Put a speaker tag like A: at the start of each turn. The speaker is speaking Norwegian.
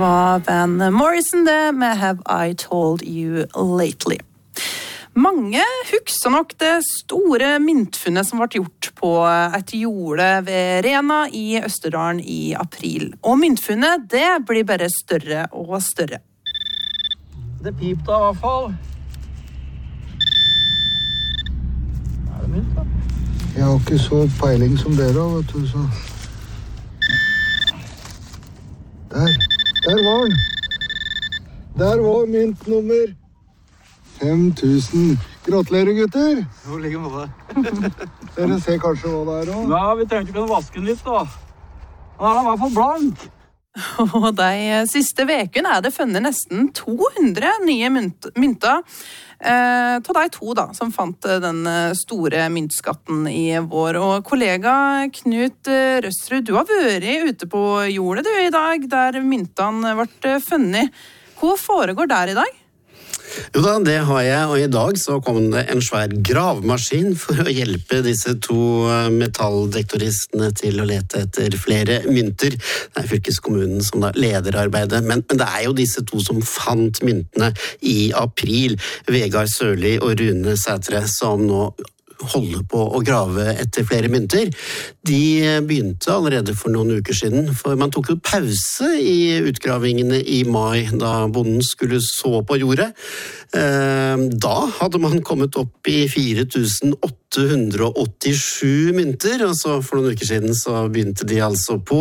A: Var Van Morrison det med Have I Told You Lately. Mange husker nok det store myntfunnet som ble gjort på et jorde ved Rena i Østerdalen i april. Og myntfunnet det blir bare større og større.
B: Det pip da i hvert fall. Er det mynt da?
C: Jeg har ikke så peiling som dere, vet du, så... Der var den. Der var myntnummer 5000. Gratulerer, gutter.
B: Hvor ligger det?
C: Dere ser kanskje hva det er også?
B: Ja, vi trengte ikke å vaske den litt da. Den er i hvert fall blank.
A: Og de siste vekene er det funnet nesten 200 nye mynter til de to da, som fant den store myntskatten i vår. Og kollega Knut Røstrud, du har vært ute på jordet du i dag, der myntene ble funnet. Hva foregår der i dag?
D: Jo da, det har jeg, og i dag så kom det en svær gravemaskin for å hjelpe disse to metalldetektoristene til å lete etter flere mynter. Det er fylkeskommunen som da leder arbeidet, men det er jo disse to som fant myntene i april, Vegard Sørli og Rune Sætre, som nå holder på å grave etter flere mynter. De begynte allerede for noen uker siden, for man tok jo pause i utgravingene i mai, da bonden skulle så på jordet. Da hadde man kommet opp i 4887 mynter, og så for noen uker siden så begynte de altså på